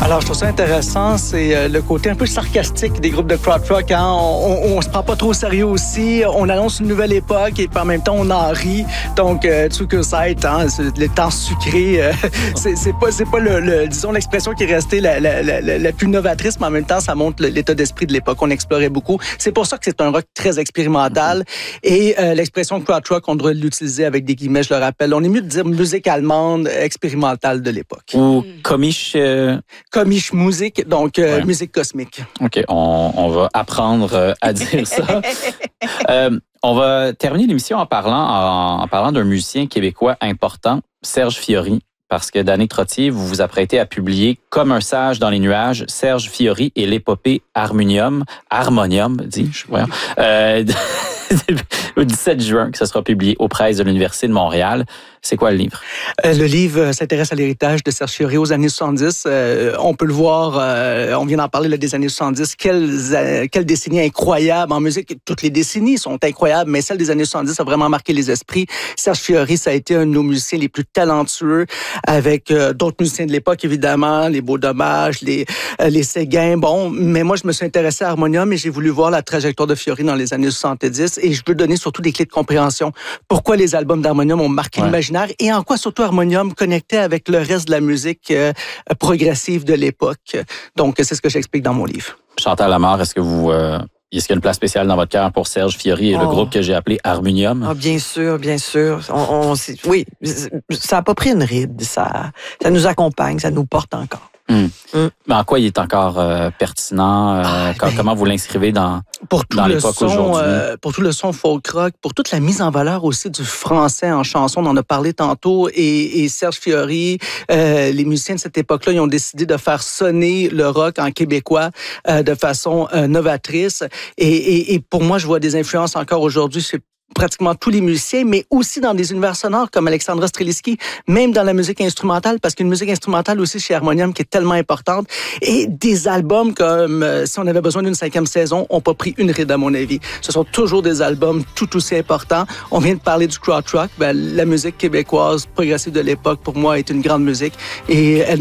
Alors, je trouve ça intéressant, c'est le côté un peu sarcastique des groupes de krautrock. Hein? On se prend pas trop au sérieux aussi. On annonce une nouvelle époque et puis en même temps, on en rit. Donc, Zuckerzeit, hein, le temps sucré, c'est pas disons, l'expression qui est restée la plus novatrice, mais en même temps, ça montre l'état d'esprit de l'époque. On explorait beaucoup. C'est pour ça que c'est un rock très expérimental. Et l'expression krautrock, on devrait l'utiliser avec des guillemets, je le rappelle. On est mieux de dire musique allemande expérimentale de l'époque. Ou komisch... Komisch musique, donc musique cosmique. OK, on va apprendre à dire ça. On va terminer l'émission en parlant d'un musicien québécois important, Serge Fiori, parce que Danick Trottier, vous vous apprêtez à publier Comme un sage dans les nuages, Serge Fiori et l'épopée Harmonium, dis-je, le 17 juin, que ça sera publié aux presses de l'Université de Montréal. C'est quoi le livre? Le livre s'intéresse à l'héritage de Serge Fiori aux années 70. On peut le voir, on vient d'en parler là, des années 70. Quelle décennie incroyable en musique. Toutes les décennies sont incroyables, mais celle des années 70 a vraiment marqué les esprits. Serge Fiori, ça a été un de nos musiciens les plus talentueux, avec d'autres musiciens de l'époque, évidemment, les Beaux Dommages, les Séguin. Bon, mais moi, je me suis intéressé à Harmonium et j'ai voulu voir la trajectoire de Fiori dans les années 70 et je veux donner surtout des clés de compréhension. Pourquoi les albums d'Harmonium ont marqué l'imaginaire et en quoi surtout Harmonium connectait avec le reste de la musique progressive de l'époque. Donc, c'est ce que j'explique dans mon livre. Chantal Lamarre, est-ce qu'il y a une place spéciale dans votre cœur pour Serge Fiori et le groupe que j'ai appelé Harmonium? Ah, bien sûr, bien sûr. Oui, ça n'a pas pris une ride. Ça nous accompagne, ça nous porte encore. Mais en quoi il est encore pertinent? Comment vous l'inscrivez dans l'époque aujourd'hui? Pour tout le son folk rock, pour toute la mise en valeur aussi du français en chanson, on en a parlé tantôt, et Serge Fiori, les musiciens de cette époque-là, ils ont décidé de faire sonner le rock en québécois de façon novatrice. Et pour moi, je vois des influences encore aujourd'hui chez pratiquement tous les musiciens, mais aussi dans des univers sonores comme Alexandra Strelitzky, même dans la musique instrumentale, parce qu'une musique instrumentale aussi chez Harmonium qui est tellement importante. Et des albums comme Si on avait besoin d'une 5e saison, n'ont pas pris une ride à mon avis. Ce sont toujours des albums tout aussi importants. On vient de parler du krautrock. La musique québécoise progressive de l'époque, pour moi, est une grande musique. Et elle